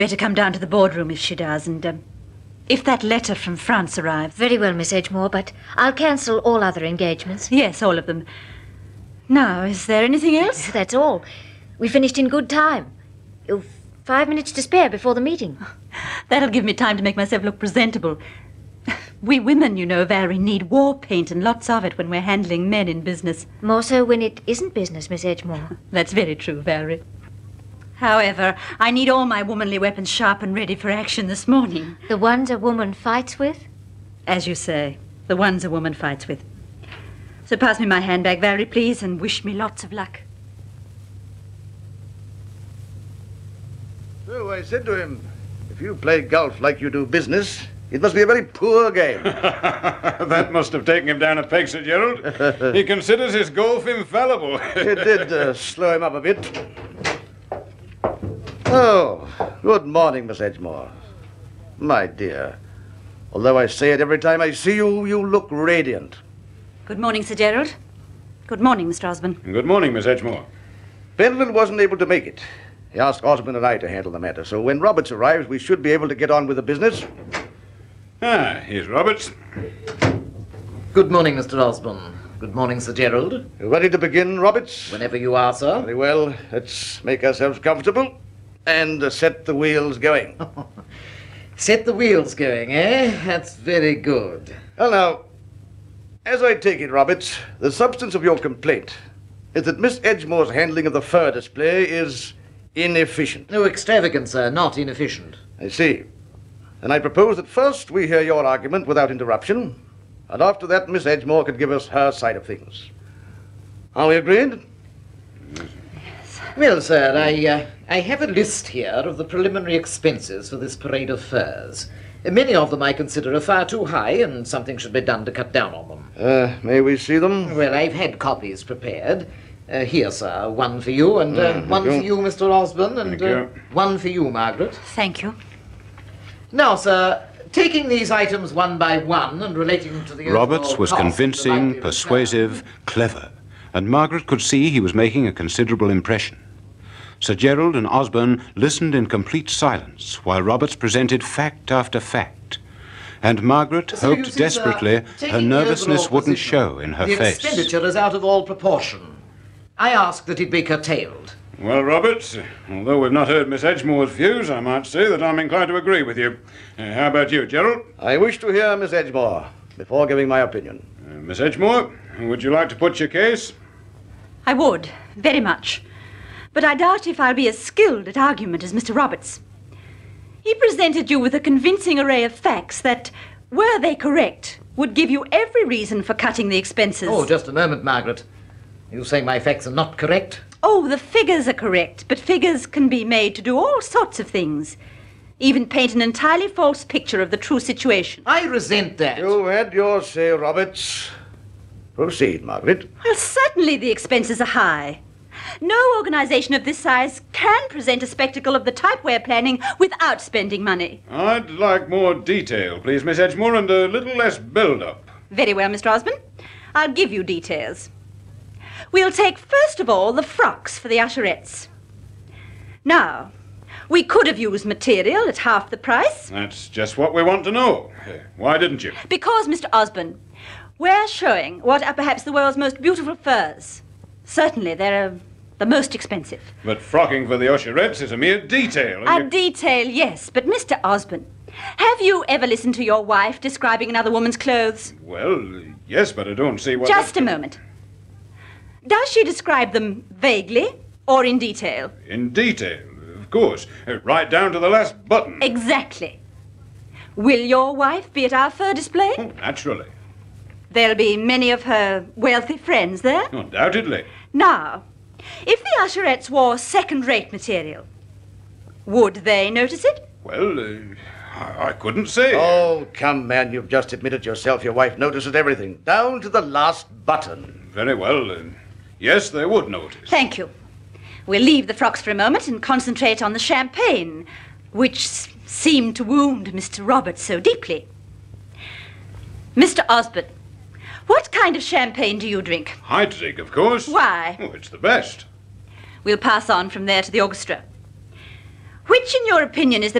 better come down to the boardroom if she does, and if that letter from France arrives. Very well, Miss Edgemore, but I'll cancel all other engagements. Yes, all of them. Now, is there anything else? That's all. We finished in good time. You've 5 minutes to spare before the meeting. That'll give me time to make myself look presentable. We women, you know, Valerie, need war paint and lots of it when we're handling men in business. More so when it isn't business, Miss Edgemore. That's very true, Valerie. However, I need all my womanly weapons sharp and ready for action this morning. The ones a woman fights with? As you say, the ones a woman fights with. So pass me my handbag, Valerie, please, and wish me lots of luck. So I said to him, if you play golf like you do business, it must be a very poor game. That must have taken him down a peg, Sir Gerald. He considers his golf infallible. It did slow him up a bit. Oh, good morning, Miss Edgemore. My dear, although I say it every time I see you, you look radiant. Good morning, Sir Gerald. Good morning, Mr. Osborne. Good morning, Miss Edgemore. Penland wasn't able to make it. He asked Osborne and I to handle the matter, so when Roberts arrives, we should be able to get on with the business. Ah, here's Roberts. Good morning, Mr. Osborne. Good morning, Sir Gerald. You ready to begin, Roberts? Whenever you are, sir. Very well. Let's make ourselves comfortable and set the wheels going. Set the wheels going, eh? That's very good. Well, now, as I take it, Roberts, the substance of your complaint is that Miss Edgemore's handling of the fur display is inefficient. No, extravagant, sir, not inefficient. I see. Then I propose that first we hear your argument without interruption, and after that Miss Edgemore can give us her side of things. Are we agreed? Well, sir, I have a list here of the preliminary expenses for this parade of furs. Many of them I consider are far too high, and something should be done to cut down on them. May we see them? Well, I've had copies prepared. Here, sir, one for you, and one for you, Mr. Osborne, and one for you, Margaret. Thank you. Now, sir, taking these items one by one and relating them to the Roberts was cost convincing, persuasive, clever, and Margaret could see he was making a considerable impression. Sir Gerald and Osborne listened in complete silence while Roberts presented fact after fact. And Margaret So you hoped see, desperately sir, her taking the nervousness overall wouldn't position, show in her the face. expenditure is out of all proportion. I ask that it be curtailed. Well, Roberts, although we've not heard Miss Edgemore's views, I might say that I'm inclined to agree with you. How about you, Gerald? I wish to hear Miss Edgemore before giving my opinion. Miss Edgemore, would you like to put your case? I would, very much. But I doubt if I'll be as skilled at argument as Mr. Roberts. He presented you with a convincing array of facts that, were they correct, would give you every reason for cutting the expenses. Oh, just a moment, Margaret. You say my facts are not correct? Oh, the figures are correct, but figures can be made to do all sorts of things. Even paint an entirely false picture of the true situation. I resent that. You had your say, Roberts. Proceed, Margaret. Well, certainly the expenses are high. No organisation of this size can present a spectacle of the type we're planning without spending money. I'd like more detail, please, Miss Edgemore, and a little less build-up. Very well, Mr. Osborne. I'll give you details. We'll take, first of all, the frocks for the usherettes. Now, we could have used material at half the price. That's just what we want to know. Why didn't you? Because, Mr. Osborne, we're showing what are perhaps the world's most beautiful furs. Certainly, they're the most expensive. But frocking for the usherettes is a mere detail. A detail, yes, but Mr. Osborne, have you ever listened to your wife describing another woman's clothes? Well, yes, but I don't see what... Just a moment. Does she describe them vaguely or in detail? In detail, of course. Right down to the last button. Exactly. Will your wife be at our fur display? Oh, naturally. There'll be many of her wealthy friends there? Undoubtedly. Now, if the usherettes wore second-rate material, would they notice it? Well, I couldn't say. Oh, come, man, you've just admitted yourself your wife notices everything, down to the last button. Very well. Yes, they would notice. Thank you. We'll leave the frocks for a moment and concentrate on the champagne, which seemed to wound Mr. Roberts so deeply. Mr. Osborne, what kind of champagne do you drink? Heidrich, of course. Why? Oh, it's the best. We'll pass on from there to the orchestra. Which, in your opinion, is the